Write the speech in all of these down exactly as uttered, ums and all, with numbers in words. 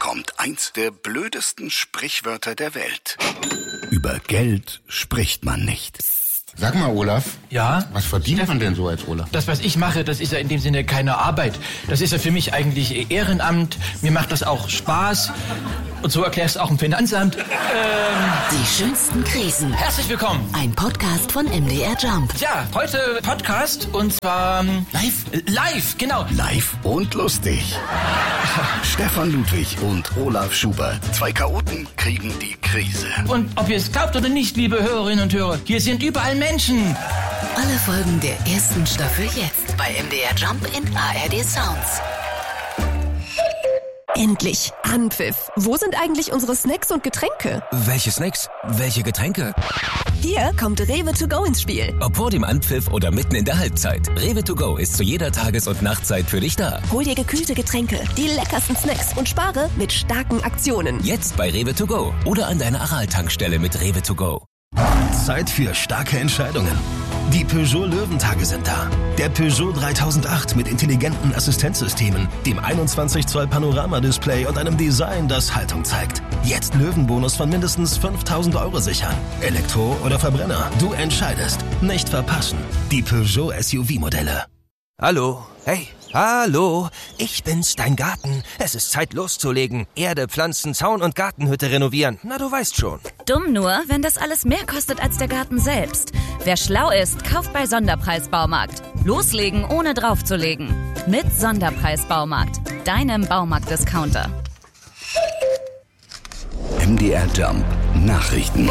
kommt eins der blödesten Sprichwörter der Welt. Über Geld spricht man nicht. Sag mal, Olaf. Ja? Was verdient man denn so als Olaf? Das, was ich mache, das ist ja in dem Sinne keine Arbeit. Das ist ja für mich eigentlich Ehrenamt. Mir macht das auch Spaß. Und so erklärst du auch im Finanzamt. Ähm, Die schönsten Krisen. herzlich willkommen. Ein Podcast von M D R Jump. Ja, heute Podcast und zwar... Live? Live, genau. Live und lustig. Stefan Ludwig und Olaf Schubert. Zwei Chaoten kriegen die Krise. Und ob ihr es glaubt oder nicht, liebe Hörerinnen und Hörer, hier sind überall Menschen. Alle Folgen der ersten Staffel jetzt bei M D R Jump in A R D Sounds. Endlich! Anpfiff! Wo sind eigentlich unsere Snacks und Getränke? Welche Snacks? Welche Getränke? Hier kommt Rewe to go ins Spiel. Ob vor dem Anpfiff oder mitten in der Halbzeit. Rewe to go ist zu jeder Tages- und Nachtzeit für dich da. Hol dir gekühlte Getränke, die leckersten Snacks und spare mit starken Aktionen. Jetzt bei Rewe to go oder an deiner Aral-Tankstelle mit Rewe to go. Zeit für starke Entscheidungen. Die Peugeot Löwentage sind da. Der Peugeot dreitausendacht mit intelligenten Assistenzsystemen, dem einundzwanzig Zoll Panorama-Display und einem Design, das Haltung zeigt. Jetzt Löwenbonus von mindestens fünftausend Euro sichern. Elektro oder Verbrenner, du entscheidest. Nicht verpassen. Die Peugeot S U V-Modelle. Hallo, hey, hallo, ich bin's, dein Garten. Es ist Zeit loszulegen. Erde, Pflanzen, Zaun und Gartenhütte renovieren. Na, du weißt schon. Dumm nur, wenn das alles mehr kostet als der Garten selbst. Wer schlau ist, kauft bei Sonderpreis-Baumarkt. Loslegen, ohne draufzulegen. Mit Sonderpreis-Baumarkt, deinem Baumarkt-Discounter. M D R Jump Nachrichten.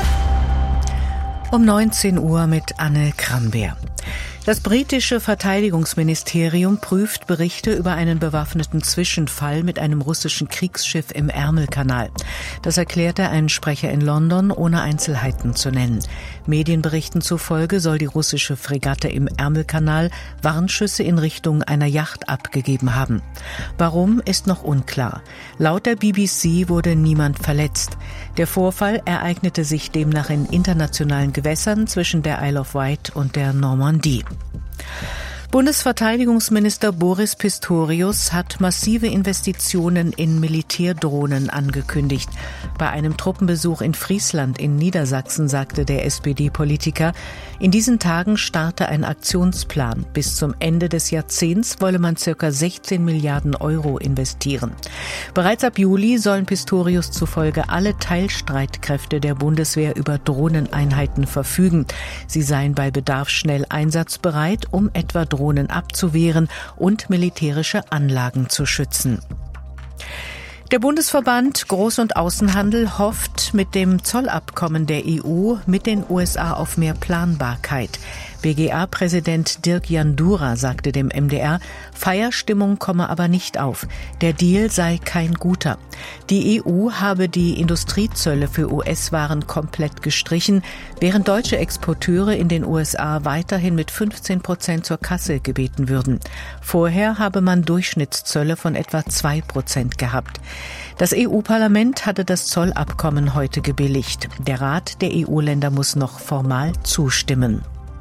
Um neunzehn Uhr mit Anne Krambeer. Das britische Verteidigungsministerium prüft Berichte über einen bewaffneten Zwischenfall mit einem russischen Kriegsschiff im Ärmelkanal. Das erklärte ein Sprecher in London, ohne Einzelheiten zu nennen. Medienberichten zufolge soll die russische Fregatte im Ärmelkanal Warnschüsse in Richtung einer Yacht abgegeben haben. Warum, ist noch unklar. Laut der B B C wurde niemand verletzt. Der Vorfall ereignete sich demnach in internationalen Gewässern zwischen der Isle of Wight und der Normandie. Bundesverteidigungsminister Boris Pistorius hat massive Investitionen in Militärdrohnen angekündigt. Bei einem Truppenbesuch in Friesland in Niedersachsen sagte der S P D-Politiker, in diesen Tagen starte ein Aktionsplan. Bis zum Ende des Jahrzehnts wolle man ca. sechzehn Milliarden Euro investieren. Bereits ab Juli sollen Pistorius zufolge alle Teilstreitkräfte der Bundeswehr über Drohneneinheiten verfügen. Sie seien bei Bedarf schnell einsatzbereit, um etwa Drohnen Drohnen abzuwehren und militärische Anlagen zu schützen. Der Bundesverband Groß- und Außenhandel hofft mit dem Zollabkommen der E U mit den U S A auf mehr Planbarkeit. B G A-Präsident Dirk Jandura sagte dem M D R, Feierstimmung komme aber nicht auf. Der Deal sei kein guter. Die E U habe die Industriezölle für U S-Waren komplett gestrichen, während deutsche Exporteure in den U S A weiterhin mit fünfzehn Prozent zur Kasse gebeten würden. Vorher habe man Durchschnittszölle von etwa zwei Prozent gehabt. Das E U-Parlament hatte das Zollabkommen heute gebilligt. Der Rat der E U-Länder muss noch formal zustimmen.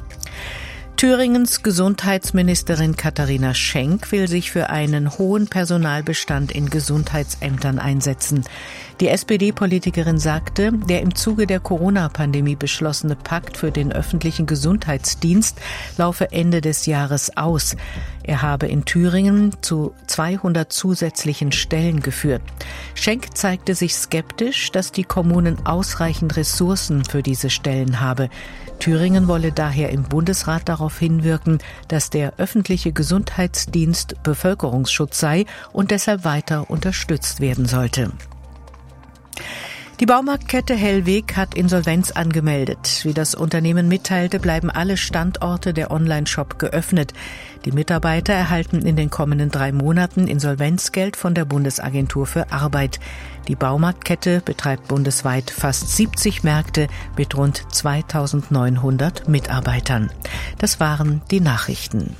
Thüringens Gesundheitsministerin Katharina Schenk will sich für einen hohen Personalbestand in Gesundheitsämtern einsetzen. Die S P D-Politikerin sagte, der im Zuge der Corona-Pandemie beschlossene Pakt für den öffentlichen Gesundheitsdienst laufe Ende des Jahres aus. Er habe in Thüringen zu zweihundert zusätzlichen Stellen geführt. Schenk zeigte sich skeptisch, dass die Kommunen ausreichend Ressourcen für diese Stellen habe. Thüringen wolle daher im Bundesrat darauf hinwirken, dass der öffentliche Gesundheitsdienst Bevölkerungsschutz sei und deshalb weiter unterstützt werden sollte. Die Baumarktkette Hellweg hat Insolvenz angemeldet. Wie das Unternehmen mitteilte, bleiben alle Standorte der Online-Shop geöffnet. Die Mitarbeiter erhalten in den kommenden drei Monaten Insolvenzgeld von der Bundesagentur für Arbeit. Die Baumarktkette betreibt bundesweit fast siebzig Märkte mit rund zweitausendneunhundert Mitarbeitern. Das waren die Nachrichten.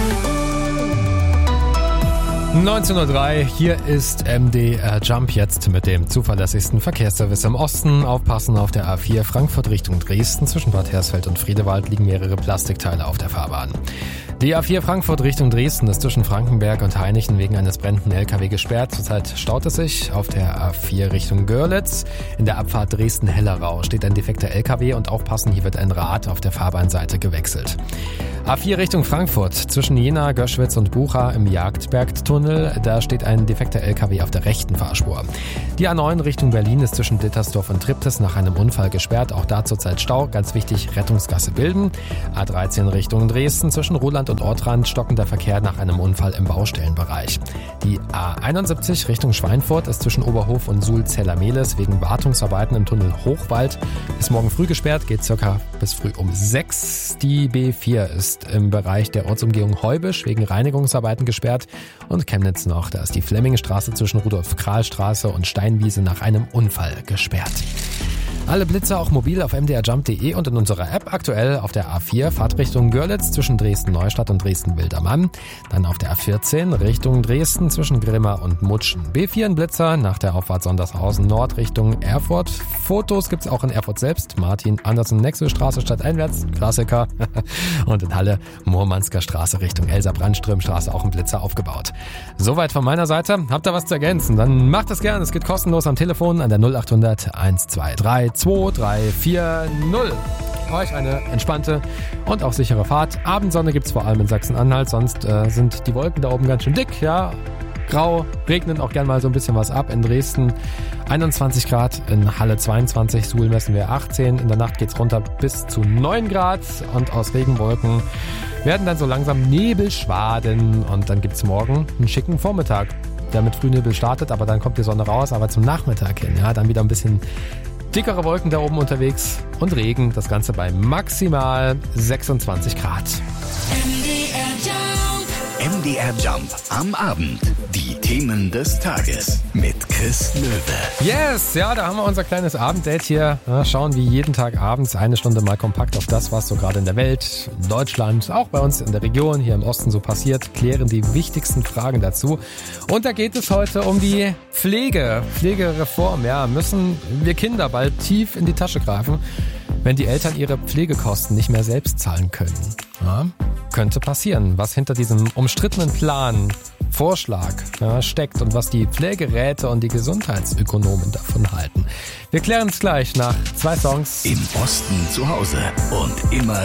neunzehn Uhr drei, hier ist M D R Jump jetzt mit dem zuverlässigsten Verkehrsservice im Osten. Aufpassen auf der A vier Frankfurt Richtung Dresden. Zwischen Bad Hersfeld und Friedewald liegen mehrere Plastikteile auf der Fahrbahn. Die A vier Frankfurt Richtung Dresden ist zwischen Frankenberg und Hainichen wegen eines brennenden L K W gesperrt. Zurzeit staut es sich. Auf der A vier Richtung Görlitz in der Abfahrt Dresden-Hellerau steht ein defekter L K W und aufpassen, hier wird ein Rad auf der Fahrbahnseite gewechselt. A vier Richtung Frankfurt zwischen Jena, Göschwitz und Bucha im Jagdbergtunnel. Da steht ein defekter L K W auf der rechten Fahrspur. Die A neun Richtung Berlin ist zwischen Dittersdorf und Triptis nach einem Unfall gesperrt. Auch da zurzeit Stau. Ganz wichtig, Rettungsgasse bilden. A dreizehn Richtung Dresden zwischen Roland und Ortrand stockender Verkehr nach einem Unfall im Baustellenbereich. Die A einundsiebzig Richtung Schweinfurt ist zwischen Oberhof und Suhl-Zellermehlis wegen Wartungsarbeiten im Tunnel Hochwald. Ist morgen früh gesperrt, geht circa bis früh um sechs. Die B vier ist im Bereich der Ortsumgehung Heubisch wegen Reinigungsarbeiten gesperrt. Und Chemnitz noch, da ist die Flemmingstraße zwischen Rudolf-Krahl-Straße und Steinwiese nach einem Unfall gesperrt. Alle Blitze auch mobil auf m d r jump punkt d e und in unserer App aktuell auf der A vier Fahrtrichtung Görlitz zwischen Dresden-Neustadt und Dresden-Wildermann. Dann auf der A vierzehn Richtung Dresden zwischen Grimma und Mutschen. B vier in Blitzer nach der Auffahrt Sondershausen Nord Richtung Erfurt. Fotos gibt's auch in Erfurt selbst. Martin Andersen Nexelstraße stadteinwärts, Klassiker. Und in Halle Murmansker Straße Richtung Elsa Brandström-Straße auch ein Blitzer aufgebaut. Soweit von meiner Seite. Habt ihr was zu ergänzen? Dann macht es gerne. Es geht kostenlos am Telefon an der null acht hundert eins zwei drei zwei drei vier null. Euch eine entspannte und auch sichere Fahrt. Abendsonne gibt's vor allem in Sachsen-Anhalt, sonst äh, sind die Wolken da oben ganz schön dick, ja. Grau, regnen auch gern mal so ein bisschen was ab. In Dresden einundzwanzig Grad, in Halle zweiundzwanzig, Suhl messen wir achtzehn. In der Nacht geht's runter bis zu neun Grad und aus Regenwolken werden dann so langsam Nebelschwaden und dann gibt's morgen einen schicken Vormittag, der mit Frühnebel startet, aber dann kommt die Sonne raus, aber zum Nachmittag hin, ja, dann wieder ein bisschen dickere Wolken da oben unterwegs und Regen, das Ganze bei maximal sechsundzwanzig Grad. M D R Jump am Abend. Die Themen des Tages mit Chris Löwe. Yes, ja, da haben wir unser kleines Abenddate hier. Ja, schauen wie jeden Tag abends eine Stunde mal kompakt auf das, was so gerade in der Welt, in Deutschland, auch bei uns in der Region, hier im Osten so passiert, klären die wichtigsten Fragen dazu. Und da geht es heute um die Pflege, Pflegereform. Ja, müssen wir Kinder bald tief in die Tasche greifen, wenn die Eltern ihre Pflegekosten nicht mehr selbst zahlen können. Ja, könnte passieren. Was hinter diesem umstrittenen Plan, Vorschlag ja, steckt und was die Pflegeräte und die Gesundheitsökonomen davon halten. Wir klären es gleich nach zwei Songs. Im Osten zu Hause und immer